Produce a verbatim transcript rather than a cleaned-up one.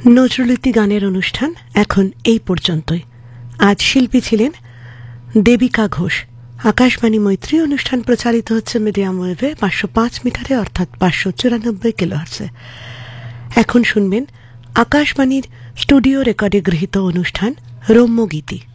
নজরুলগীতি গানের অনুষ্ঠান এখন এই পর্যন্তই। আজ শিল্পী ছিলেন দেবিকা ঘোষ। আকাশবাণী মৈত্রী অনুষ্ঠান প্রচারিত হচ্ছে মিডিয়াম ওয়েভে পাঁচশো পাঁচ মিটারে অর্থাৎ পাঁচশো চুরানব্বই কিলোহার্টজে। এখন শুনবেন আকাশবাণীর স্টুডিও রেকর্ডে গৃহীত অনুষ্ঠান রম্যগীতি।